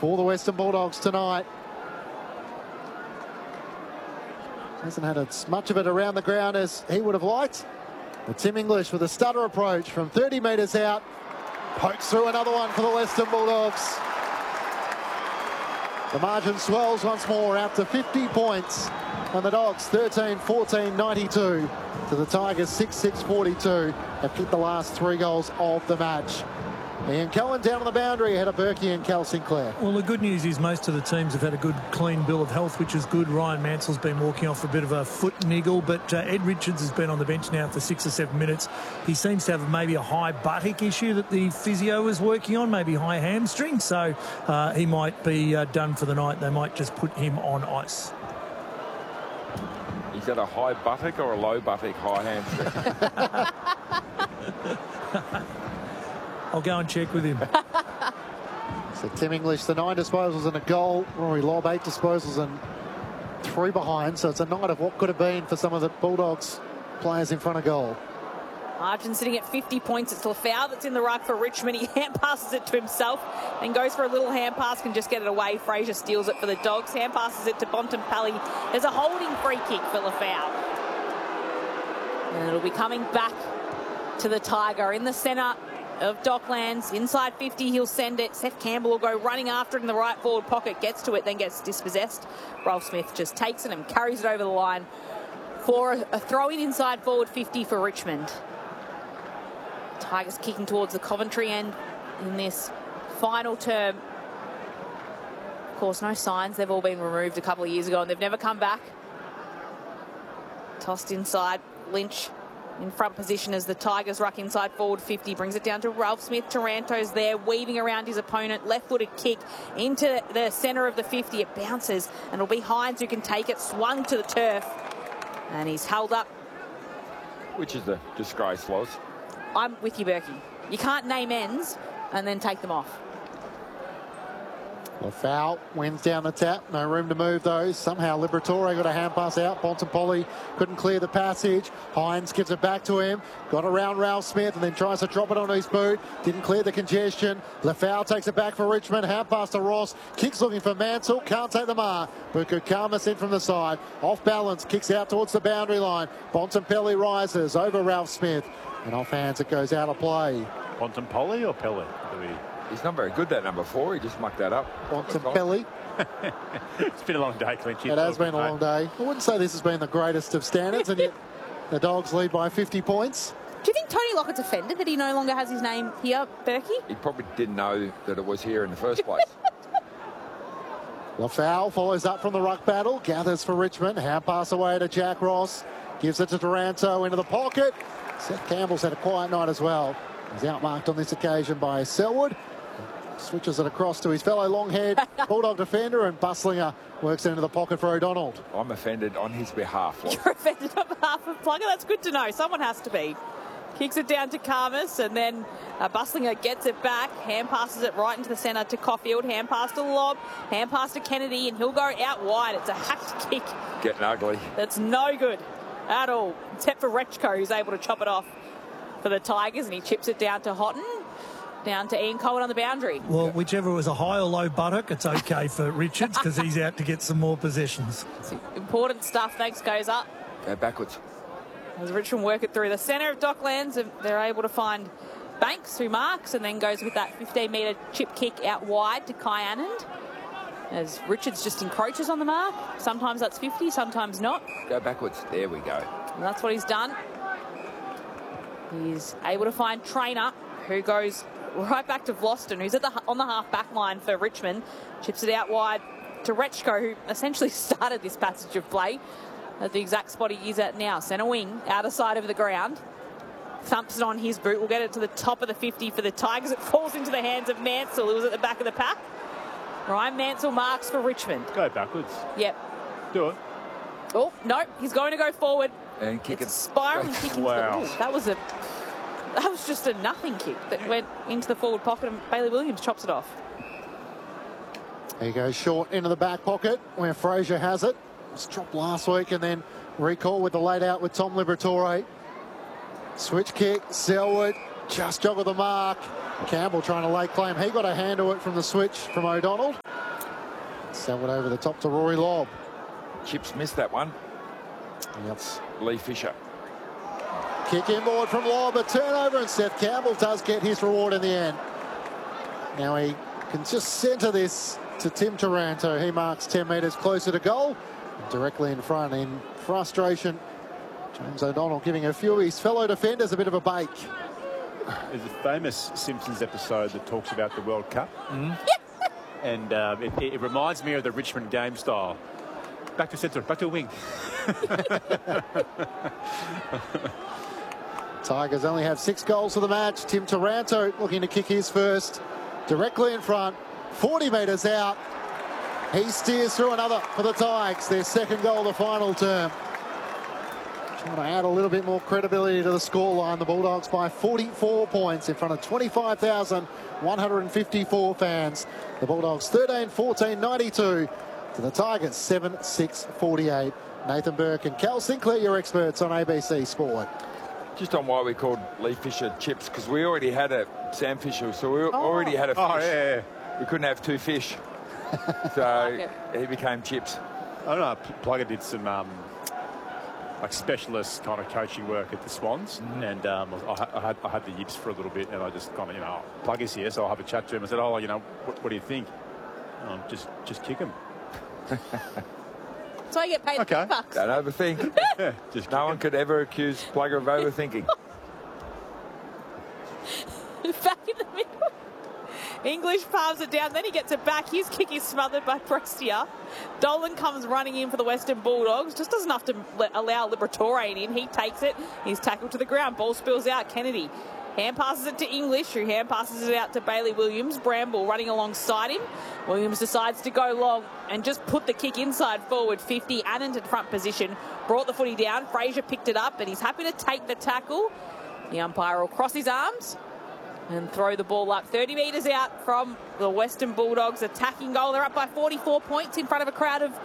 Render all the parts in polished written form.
for the Western Bulldogs tonight. Hasn't had as much of it around the ground as he would have liked. But Tim English with a stutter approach from 30 metres out. Pokes through another one for the Western Bulldogs. The margin swells once more out to 50 points. And the Dogs 13-14-92 to the Tigers 6-6-42. Have kicked the last 3 goals of the match. Ian Cohen down on the boundary ahead of Berkey and Cal Sinclair. Well, the good news is most of the teams have had a good, clean bill of health, which is good. Ryan Mansell's been walking off a bit of a foot niggle, but Ed Richards has been on the bench now for 6 or 7 minutes. He seems to have maybe a high buttock issue that the physio is working on, maybe high hamstring, so he might be done for the night. They might just put him on ice. Is that a high buttock or a low buttock high hamstring? I'll go and check with him. So Tim English, the 9 disposals and a goal. Rory Lobb, 8 disposals and 3 behind. So it's a night of what could have been for some of the Bulldogs players in front of goal. Margin sitting at 50 points. It's Lafau that's in the ruck for Richmond. He hand passes it to himself and goes for a little hand pass, can just get it away. Fraser steals it for the Dogs. Hand passes it to Bontempelli. There's a holding free kick for Lafau. And it'll be coming back to the Tiger in the centre of Docklands. Inside 50, he'll send it. Seth Campbell will go running after it in the right forward pocket, gets to it, then gets dispossessed. Ralph Smith just takes it and carries it over the line for a throw-in inside forward 50 for Richmond. Tigers kicking towards the Coventry end in this final term. Of course, no signs. They've all been removed a couple of years ago and they've never come back. Tossed inside. Lynch in front position as the Tigers ruck inside forward 50. Brings it down to Ralph Smith. Taranto's there, weaving around his opponent. Left-footed kick into the centre of the 50. It bounces, and it'll be Hines who can take it. Swung to the turf, and he's held up. Which is the disgrace, Loz? I'm with you, Berkey. You can't name ends and then take them off. Lafau wins down the tap. No room to move those. Somehow Liberatore got a hand pass out. Bontempelli couldn't clear the passage. Hines gives it back to him. Got around Ralph Smith and then tries to drop it on his boot. Didn't clear the congestion. Lafau takes it back for Richmond. Hand pass to Ross. Kicks looking for Mansell. Can't take the mark. Buku Khamis in from the side. Off balance. Kicks out towards the boundary line. Bontempelli rises over Ralph Smith. And off hands it goes out of play. Bontempelli or Pelly? He's not very good, that number 4. He just mucked that up. Bontempelli. It's been a long day, Clinchy. It has been a long day. I wouldn't say this has been the greatest of standards, and yet the Dogs lead by 50 points. Do you think Tony Lockett's offended that he no longer has his name here, Berkey? He probably didn't know that it was here in the first place. Lafau follows up from the ruck battle, gathers for Richmond. Hand pass away to Jack Ross. Gives it to Taranto into the pocket. Seth Campbell's had a quiet night as well. He's outmarked on this occasion by Selwood. Switches it across to his fellow long-haired Bulldog defender, and Buslinger works into the pocket for O'Donnell. I'm offended on his behalf. You're offended on behalf of Plugger? That's good to know. Someone has to be. Kicks it down to Khamis, and then Buslinger gets it back. Hand passes it right into the centre to Caulfield. Hand pass to Lobb. Hand pass to Kennedy, and he'll go out wide. It's a hacked kick. Getting ugly. That's no good at all, except for Rechko, who's able to chop it off for the Tigers, and he chips it down to Houghton. Down to Ian Cohen on the boundary. Well, whichever was a high or low buttock, it's okay for Richards because he's out to get some more possessions. It's important stuff. Thanks, goes up. Go backwards. As Richmond work it through the centre of Docklands, and they're able to find Banks, who marks, and then goes with that 15-metre chip kick out wide to Kai Anand. As Richards just encroaches on the mark. Sometimes that's 50, sometimes not. Go backwards. There we go. And that's what he's done. He's able to find Trainer, who goes right back to Vlosten, who's on the half-back line for Richmond. Chips it out wide to Rechko, who essentially started this passage of play at the exact spot he is at now. Centre wing, outer side of the ground. Thumps it on his boot. We'll get it to the top of the 50 for the Tigers. It falls into the hands of Mansell, who was at the back of the pack. Ryan Mansell marks for Richmond. Go backwards. Yep. Do it. Oh, no, he's going to go forward. And kick it. Spiraling kick. Wow. That was just a nothing kick that went into the forward pocket, and Bailey Williams chops it off. He goes short into the back pocket where Fraser has it. It was dropped last week and then recall with the laid out with Tom Liberatore. Switch kick, Selwood just joggled the mark. Campbell trying to lay claim. He got a hand to it from the switch from O'Donnell. Sent it over the top to Rory Lobb. Chips missed that one. Yep. Lee Fisher. Kick inboard from Lobb, a turnover, and Seth Campbell does get his reward in the end. Now he can just centre this to Tim Taranto. He marks 10 metres closer to goal. Directly in front in frustration. James O'Donnell giving a few of his fellow defenders a bit of a bake. There's a famous Simpsons episode that talks about the World Cup. And it reminds me of the Richmond game style. Back to centre, back to wing. Tigers only have 6 goals for the match. Tim Taranto looking to kick his first. Directly in front, 40 metres out. He steers through another for the Tigers, their second goal of the final term. Trying to add a little bit more credibility to the scoreline. The Bulldogs by 44 points in front of 25,154 fans. The Bulldogs 13-14-92 to the Tigers 7-6-48. Nathan Burke and Cal Sinclair, your experts on ABC Sport. Just on why we called Lee Fisher Chips, because we already had a Sam Fisher, so we already had a fish. Oh, yeah. We couldn't have 2 fish. So he became Chips. I don't know, Plugger did some like specialist kind of coaching work at the Swans, and I had the yips for a little bit, and I just kind of, Plugger's here, so I'll have a chat to him. I said, what do you think? Just kick him. So I get paid $10. Don't overthink. Just no one could ever accuse Plugger of overthinking. Back in the middle. English palms it down, then he gets it back. His kick is smothered by Prestia. Dolan comes running in for the Western Bulldogs. Just doesn't have to allow Liberatore in. He takes it. He's tackled to the ground. Ball spills out. Kennedy hand passes it to English, who hand passes it out to Bailey Williams. Bramble running alongside him. Williams decides to go long and just put the kick inside forward 50 and into front position. Brought the footy down. Fraser picked it up, and he's happy to take the tackle. The umpire will cross his arms and throw the ball up 30 metres out from the Western Bulldogs. Attacking goal. They're up by 44 points in front of a crowd of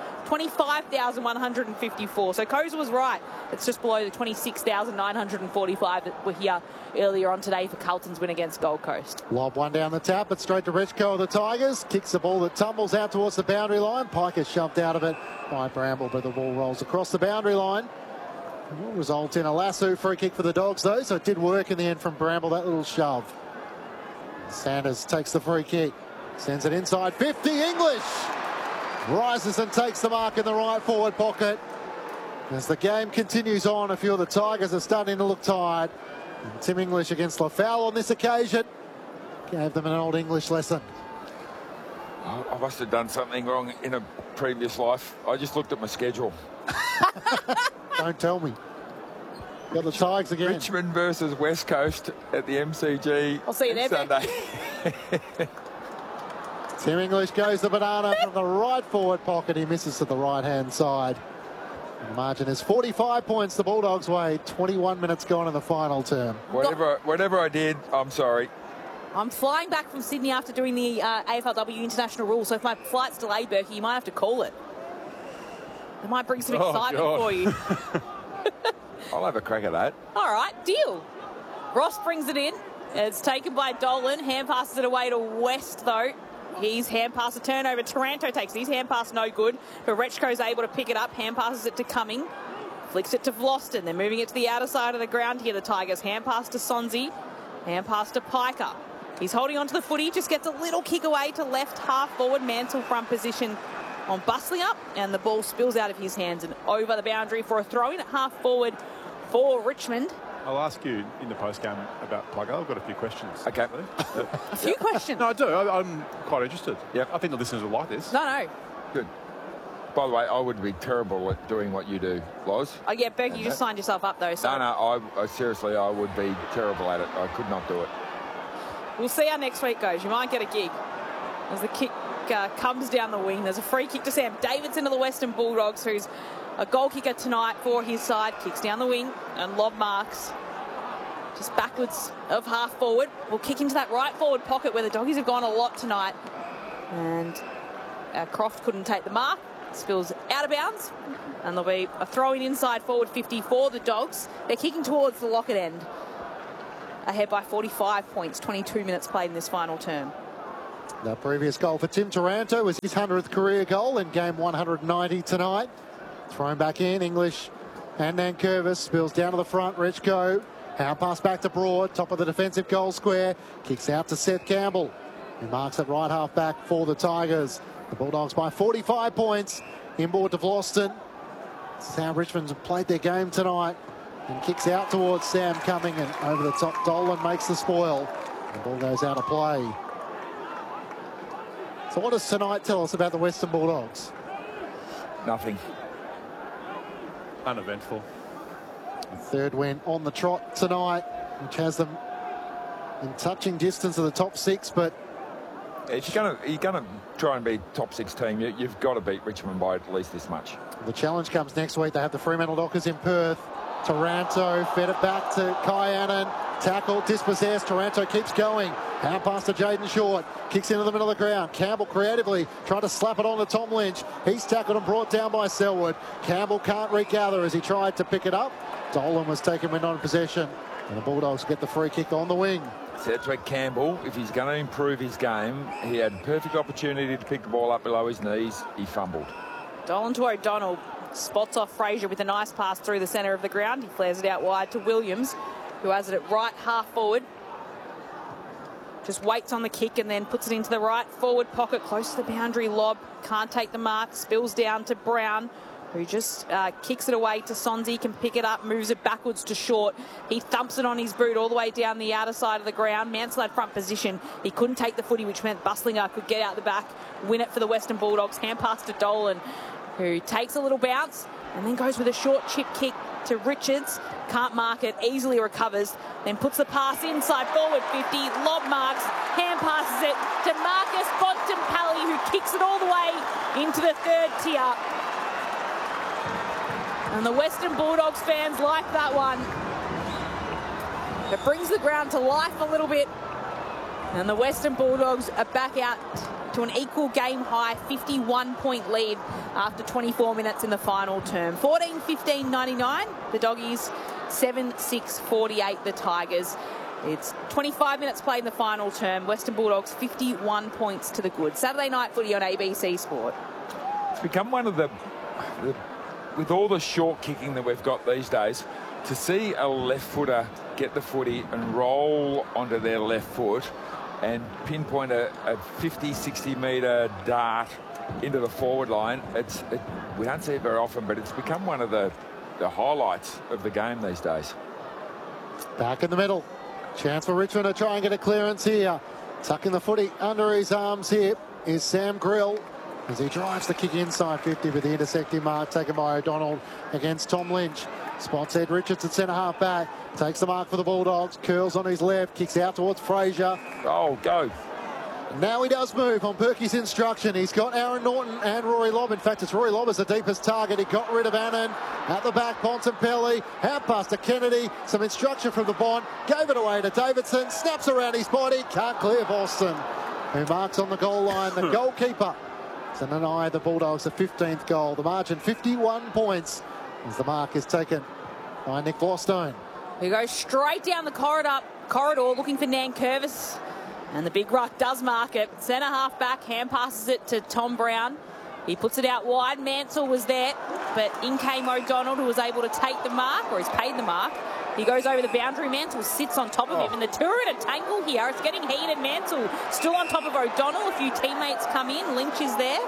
25,154. So Koza was right. It's just below the 26,945 that were here earlier on today for Carlton's win against Gold Coast. Lob one down the tap, but straight to Rechko of the Tigers. Kicks the ball that tumbles out towards the boundary line. Pike is shoved out of it by Bramble, but the ball rolls across the boundary line. It will result in a lasso free kick for the Dogs, though, so it did work in the end from Bramble, that little shove. Sanders takes the free kick, sends it inside 50. English rises and takes the mark in the right forward pocket. As the game continues on, a few of the Tigers are starting to look tired. And Tim English against Lafau on this occasion gave them an old English lesson. I must have done something wrong in a previous life. I just looked at my schedule. Don't tell me. Got the Tigers again. Richmond versus West Coast at the MCG. I'll see you there, Sunday. Tim English goes the banana from the right forward pocket. He misses to the right-hand side. The margin is 45 points the Bulldogs' way. 21 minutes gone in the final term. Whatever I did, I'm sorry. I'm flying back from Sydney after doing the AFLW international rules, so if my flight's delayed, Berkey, you might have to call it. It might bring some excitement for you. I'll have a crack at that. All right, deal. Ross brings it in. It's taken by Dolan. Hand passes it away to West, though. His hand pass a turnover. Taranto takes his hand pass, no good. But Rechko's able to pick it up. Hand passes it to Cumming. Flicks it to Vlosten. They're moving it to the outer side of the ground here, the Tigers. Hand pass to Sonzi. Hand pass to Piker. He's holding on to the footy. Just gets a little kick away to left half forward. Mansell front position on bustling up. And the ball spills out of his hands and over the boundary for a throw in at half forward for Richmond. I'll ask you in the post-game about Plugger. I've got a few questions. Okay. A few questions. No, I do. I'm quite interested. Yep. I think the listeners will like this. No. Good. By the way, I would be terrible at doing what you do, Loz. Oh, yeah, Berkey, you just signed yourself up, though. So. No, I seriously, I would be terrible at it. I could not do it. We'll see how next week goes. You might get a gig. As the kick comes down the wing, there's a free kick to Sam Davidson of the Western Bulldogs, who's a goal kicker tonight for his side. Kicks down the wing and lob marks just backwards of half forward. We'll kick into that right forward pocket where the Doggies have gone a lot tonight. And Croft couldn't take the mark. Spills out of bounds. And there'll be a throw-in inside forward 50 for the Dogs. They're kicking towards the Lockett end. Ahead by 45 points, 22 minutes played in this final term. The previous goal for Tim Taranto was his 100th career goal in game 190 tonight. Thrown back in, English and Nankervis spills down to the front. Rechko, hand pass back to Broad, top of the defensive goal square. Kicks out to Seth Campbell, who marks at right half back for the Tigers. The Bulldogs by 45 points. Inboard to Vlosten. This is how Richmond's played their game tonight. And kicks out towards Sam Cumming, and over the top Dolan makes the spoil. The ball goes out of play. So what does tonight tell us about the Western Bulldogs? Nothing. Uneventful. Third win on the trot tonight, which has them in touching distance of the top six, but If you're gonna try and be top six team, you've got to beat Richmond by at least this much. the challenge comes next week. They have the Fremantle Dockers in Perth. Taranto fed it back to Kyanan. Tackle, dispossessed. Taranto keeps going. Hand pass to Jaden Short. Kicks into the middle of the ground. Campbell creatively trying to slap it on to Tom Lynch. He's tackled and brought down by Selwood. Campbell can't regather as he tried to pick it up. Dolan was taken with non-possession. And the Bulldogs get the free kick on the wing. Cedric Campbell, if he's going to improve his game, he had perfect opportunity to pick the ball up below his knees. He fumbled. Dolan to O'Donnell. Spots off Fraser with a nice pass through the centre of the ground. He flares it out wide to Williams, who has it at right half forward. Just waits on the kick and then puts it into the right forward pocket, close to the boundary. Lob, can't take the mark, spills down to Brown, who just kicks it away to Sonzi, can pick it up, moves it backwards to Short. He thumps it on his boot all the way down the outer side of the ground. Mansell had front position. He couldn't take the footy, which meant Bustlinger could get out the back, win it for the Western Bulldogs. Hand pass to Dolan, who takes a little bounce and then goes with a short chip kick to Richards. Can't mark it, easily recovers, then puts the pass inside forward 50, lob marks, hand passes it to Marcus Bontempelli, who kicks it all the way into the third tier. And the Western Bulldogs fans like that one. It brings the ground to life a little bit. And the Western Bulldogs are back out to an equal game high 51-point lead after 24 minutes in the final term. 14-15-99, the Doggies. 7-6-48, the Tigers. It's 25 minutes played in the final term. Western Bulldogs 51 points to the good. Saturday night footy on ABC Sport. It's become one of the with all the short kicking that we've got these days, to see a left footer get the footy and roll onto their left foot and pinpoint a 50, 60 metre dart into the forward line, we don't see it very often, but it's become one of the highlights of the game these days. Back in the middle. Chance for Richmond to try and get a clearance here. Tucking the footy under his arms here is Sam Grill as he drives the kick inside 50 with the intersecting mark taken by O'Donnell against Tom Lynch. Spots Ed Richards at centre half back. Takes the mark for the Bulldogs. Curls on his left. Kicks out towards Fraser. Oh, go. Now he does move on Perky's instruction. He's got Aaron Norton and Rory Lobb. In fact, it's Rory Lobb as the deepest target. He got rid of Annan. At the back, Bontempelli. Hand pass to Kennedy. Some instruction from the Bond. Gave it away to Davidson. Snaps around his body. Can't clear Boston, who marks on the goal line. The goalkeeper to deny the Bulldogs the 15th goal. The margin 51 points as the mark is taken by Nick Blostone. He goes straight down the corridor looking for Nankervis. And the big ruck does mark it. Centre half back, hand passes it to Tom Brown. He puts it out wide. Mansell was there, but in came O'Donnell, who was able to take the mark, or he's paid the mark. He goes over the boundary. Mansell sits on top of him, and the two are in a tangle here. It's getting heated. Mansell still on top of O'Donnell. A few teammates come in. Lynch is there.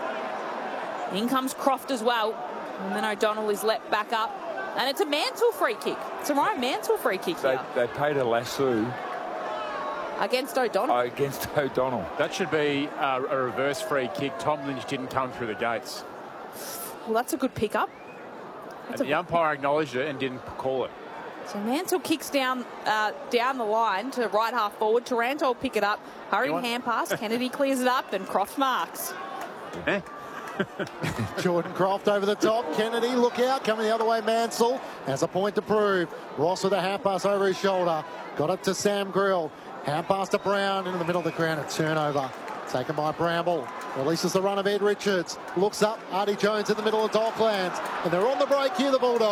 In comes Croft as well. And then O'Donnell is let back up. And it's a Mansell free kick. It's a Ryan Mansell free kick here. They paid a lasso against O'Donnell. Against O'Donnell. That should be a reverse free kick. Tom Lynch didn't come through the gates. Well, that's a good pickup. And the umpire acknowledged it and didn't call it. So Mansell kicks down the line to right half forward. Taranto will pick it up. Hurrying hand pass. Kennedy clears it up. Then Croft marks. Jordan Croft over the top. Kennedy, look out. Coming the other way, Mansell has a point to prove. Ross with a hand pass over his shoulder. Got it to Sam Grill. Hand pass to Brown into the middle of the ground. A turnover taken by Bramble. Releases the run of Ed Richards. Looks up. Artie Jones in the middle of Docklands. And they're on the break here, the Bulldogs.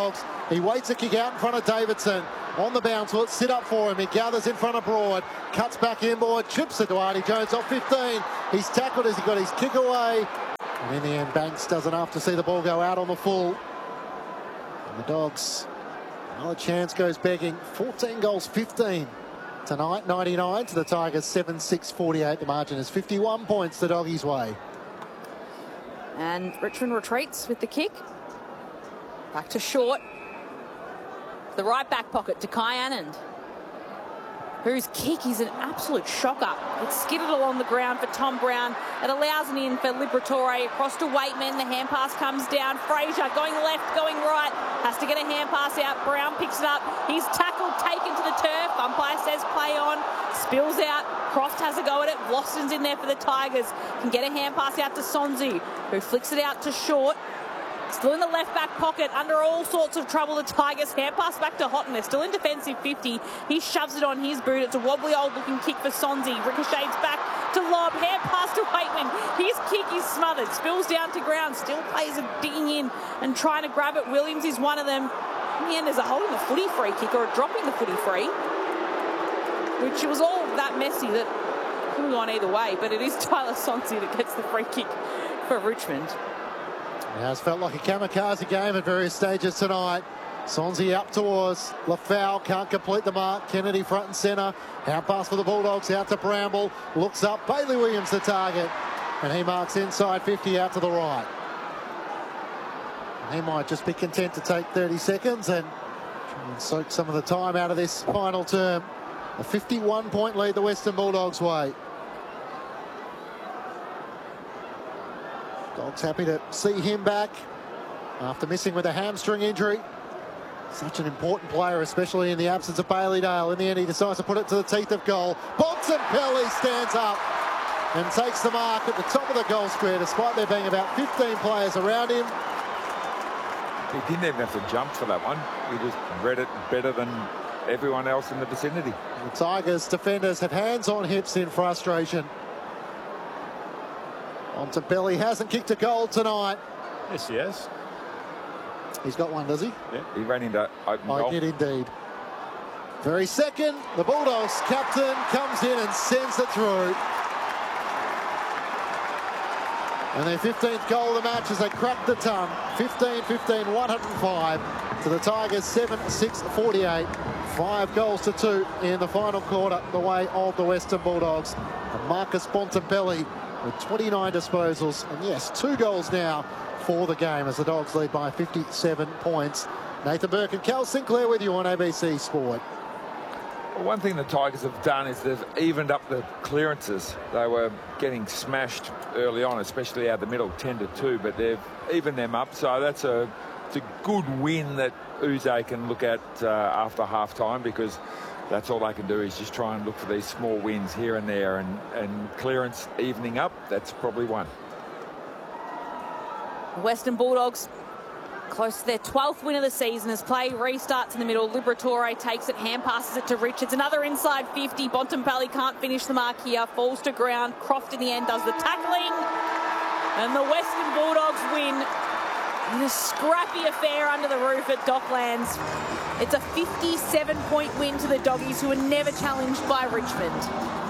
He waits a kick out in front of Davidson. On the bounce, will it sit up for him? He gathers in front of Broad, cuts back inboard, chips it to Artie Jones off 15. He's tackled as he got his kick away. And in the end, Banks does enough to see the ball go out on the full. And the Dogs, another chance goes begging. 14 goals, 15 tonight, 99 to the Tigers, 7-6-48. The margin is 51 points the Doggies' way. And Richmond retreats with the kick. Back to Short. The right back pocket to Kai Anand, whose kick is an absolute shocker. It's skidded along the ground for Tom Brown. It allows an in for Liberatore across to Waitman. The hand pass comes down. Fraser going left, going right. Has to get a hand pass out. Brown picks it up. He's tackled, taken to the turf. Umpire says play on. Spills out. Croft has a go at it. Watson's in there for the Tigers. Can get a hand pass out to Sonzi, who flicks it out to Short. Still in the left back pocket, under all sorts of trouble, the Tigers. Hand pass back to Houghton. They're still in defensive 50. He shoves it on his boot. It's a wobbly old looking kick for Sonzi. Ricochets back to Lob. Hand pass to Waitman. His kick is smothered. Spills down to ground. Still players are digging in and trying to grab it. Williams is one of them. In the end, there's a holding the footy free kick or a dropping the footy free, which was all that messy that could have gone either way. But it is Tyler Sonzi that gets the free kick for Richmond. It has felt like a kamikaze game at various stages tonight. Sonzi up towards Lafau, can't complete the mark. Kennedy front and centre. Hand pass for the Bulldogs out to Bramble. Looks up, Bailey Williams the target. And he marks inside 50 out to the right. And he might just be content to take 30 seconds and try and soak some of the time out of this final term. A 51-point lead the Western Bulldogs' way. Dogs happy to see him back after missing with a hamstring injury. Such an important player, especially in the absence of Bailey Dale. In the end, he decides to put it to the teeth of goal. Bontempelli stands up and takes the mark at the top of the goal square, despite there being about 15 players around him. He didn't even have to jump for that one. He just read it better than everyone else in the vicinity. The Tigers defenders have hands on hips in frustration. Bontempelli hasn't kicked a goal tonight. Yes, he has. He's got one, does he? Yeah, he ran into open goal. He did indeed. Very second, the Bulldogs captain comes in and sends it through. And their 15th goal of the match as they crack the tongue. 15-15, 105 to the Tigers, 7-6-48. 5 goals to 2 in the final quarter, the way of the Western Bulldogs. And Marcus Bontempelli with 29 disposals. And yes, 2 goals now for the game as the Dogs lead by 57 points. Nathan Burke and Cal Sinclair with you on ABC Sport. Well, one thing the Tigers have done is they've evened up the clearances. They were getting smashed early on, especially out the middle, 10-2, but they've evened them up. So it's a good win that Uze can look at after half-time, because that's all they can do is just try and look for these small wins here and there, and clearance evening up, that's probably one. The Western Bulldogs close to their 12th win of the season as play restarts in the middle. Liberatore takes it, hand passes it to Richards. Another inside 50. Bontempelli can't finish the mark here. Falls to ground. Croft in the end does the tackling. And the Western Bulldogs win in a scrappy affair under the roof at Docklands. It's a 57-point win to the Doggies, who were never challenged by Richmond.